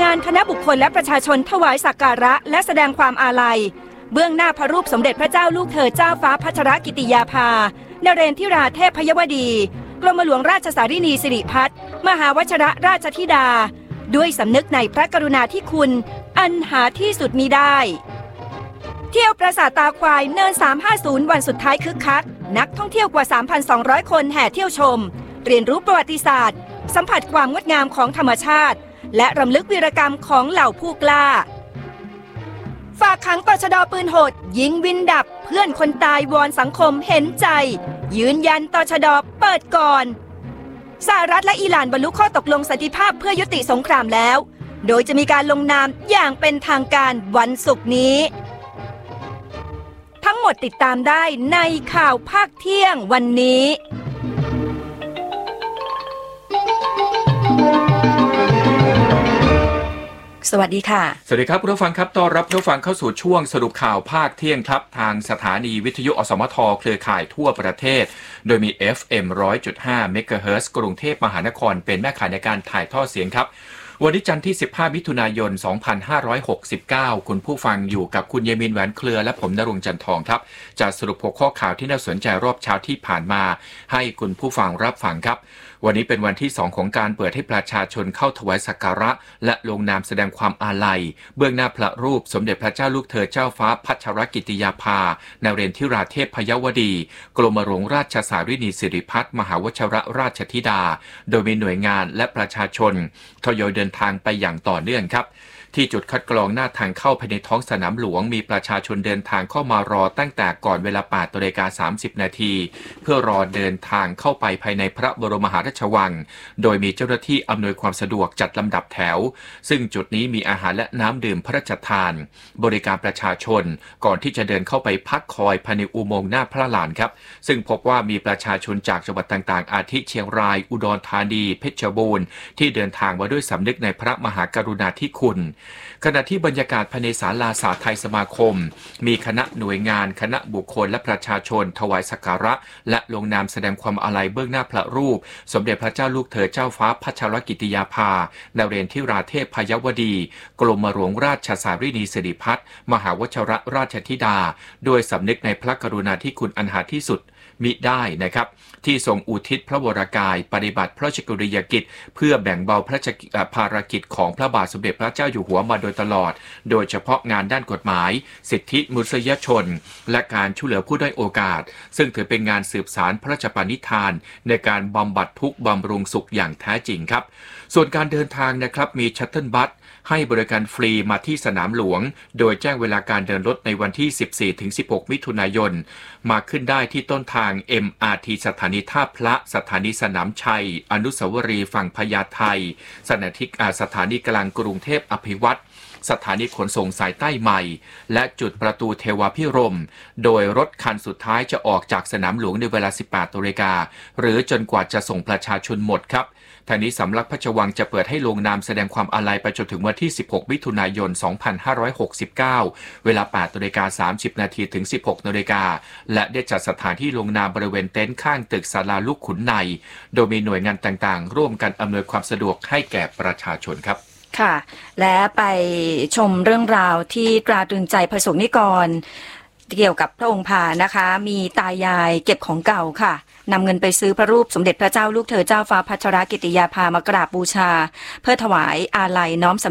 านคณะบุคคลและประชาชนถวายสักการะและแสดงความอาลัยเบื้องหน้าพระรูปสมเด็จพระเจ้าลูกเธอเจ้าฟ้าพัชรกิติยาภานเรนทิราเทพยวดีกรมหลวงราชสารินีสิริพัฒน์มหาวชิรราชธิดาด้วยสำนึกในพระกรุณาธิคุณอันหาที่สุดมิได้เที่ยวปราสาทตาควายเนิน350วันสุดท้ายคึกคักนักท่องเที่ยวกว่า 3,200 คนแห่เที่ยวชมเรียนรู้ประวัติศาสตร์สัมผัสความงดงามของธรรมชาติและรำลึกวีรกรรมของเหล่าผู้กล้าฝากขังตชด.ปืนโหดยิงวินดับเพื่อนคนตายวอนสังคมเห็นใจยืนยันตชด.เปิดก่อนสหรัฐและอิหร่านบรรลุข้อตกลงสันติภาพเพื่อยุติสงครามแล้วโดยจะมีการลงนามอย่างเป็นทางการวันศุกร์นี้ทั้งหมดติดตามได้ในข่าวภาคเที่ยงวันนี้สวัสดีค่ะสวัสดีครับคุณผู้ฟังครับต้อนรับคุณผู้ฟังเข้าสู่ช่วงสรุปข่าวภาคเที่ยงครับทางสถานีวิทยุอสมทเครือข่ายทั่วประเทศโดยมี FM 100.5 เมกะเฮิรตซ์กรุงเทพมหานครเป็นแม่ข่ายในการถ่ายทอดเสียงครับวันนี้จันทร์ที่15มิถุนายน2569คุณผู้ฟังอยู่กับคุณเยมินแหวนเครือและผมณรงค์จันทองครับจะสรุป6ข้อข่าวที่น่าสนใจรอบเช้าที่ผ่านมาให้คุณผู้ฟังรับฟังครับวันนี้เป็นวันที่2ของการเปิดให้ประชาชนเข้าถวายสักการะและลงนามแสดงความอาลัยเบื้องหน้าพระรูปสมเด็จพระเจ้าลูกเธอเจ้าฟ้าพัชรกิติยาภานเรนทิราเทพยวดีกรมหลวงราชสารินีสิริพัฒน์มหาวชิรราชธิดาโดยมีหน่วยงานและประชาชนทยอยเดินทางไปอย่างต่อเนื่องครับที่จุดคัดกรองหน้าทางเข้าภายในท้องสนามหลวงมีประชาชนเดินทางเข้ามารอตั้งแต่ก่อนเวลา 8:30 น.เพื่อรอเดินทางเข้าไปภายในพระบรมมหาราชวังโดยมีเจ้าหน้าที่อำนวยความสะดวกจัดลำดับแถวซึ่งจุดนี้มีอาหารและน้ำดื่มพระราชทานบริการประชาชนก่อนที่จะเดินเข้าไปพักคอยภายในอุโมงค์หน้าพระลานครับซึ่งพบว่ามีประชาชนจากจังหวัดต่างๆอาทิเชียงรายอุดรธานีเพชรบูรณ์ที่เดินทางมาด้วยสำนึกในพระมหากรุณาธิคุณขณะที่บรรยากาศภายในศาลาสาไทยสมาคมมีคณะหน่วยงานคณะบุคคลและประชาชนถวายสักการะและลงนามแสดงความอาลัยเบื้องหน้าพระรูปสมเด็จพระเจ้าลูกเธอเจ้าฟ้าพัชรกิติยาภานเรนทิราเทพยวดีกรมหลวงราชสารินีสิริพัฒน์มหาวชิรราชธิดาโดยสำนึกในพระกรุณาธิคุณอันหาที่สุดมิได้นะครับที่ทรงอุทิศพระวรกายปฏิบัติพระราชกรณียกิจเพื่อแบ่งเบาพระราชภารกิจของพระบาทสมเด็จพระเจ้าอยู่หัวมาโดยตลอดโดยเฉพาะงานด้านกฎหมายสิทธิมนุษยชนและการช่วยเหลือผู้ด้อยโอกาสซึ่งถือเป็นงานสืบสานพระราชปณิธานในการบำบัดทุกข์บำรุงสุขอย่างแท้จริงครับส่วนการเดินทางนะครับมีชัตเทิลบัสให้บริการฟรีมาที่สนามหลวงโดยแจ้งเวลาการเดินรถในวันที่ 14-16 มิถุนายนมาขึ้นได้ที่ต้นทาง MRT สถานีท่าพระสถานีสนามชัยอนุสาวรีย์ฝั่งพญาไทสถานีกลางกรุงเทพอภิวัตรสถานีขนส่งสายใต้ใหม่และจุดประตูเทวาพิรมย์โดยรถคันสุดท้ายจะออกจากสนามหลวงในเวลา 18 นาฬิกาหรือจนกว่าจะส่งประชาชนหมดครับทางนี้สำนักพระราชวังจะเปิดให้ลงนามแสดงความอาลัยไปจนถึงวันที่ 16 มิถุนายน 2569 เวลา 8:30 น.ถึง 16 น.และได้จัดสถานที่ลงนามบริเวณเต็นท์ข้างตึกศาลาลูกขุนในโดยมีหน่วยงานต่างๆร่วมกันอำนวยความสะดวกให้แก่ประชาชนครับค่ะและไปชมเรื่องราวที่ตราตรึงใจประสบนิกรเกี่ยวกับพระองค์พานะคะมีตายายเก็บของเก่าค่ะนำเงินไปซื้อพระรูปสมเด็จพระเจ้าลูกเธอเจ้าฟ้าพัชรกิติยาภามากราบบูชาเพื่อถวายอาลัยน้อม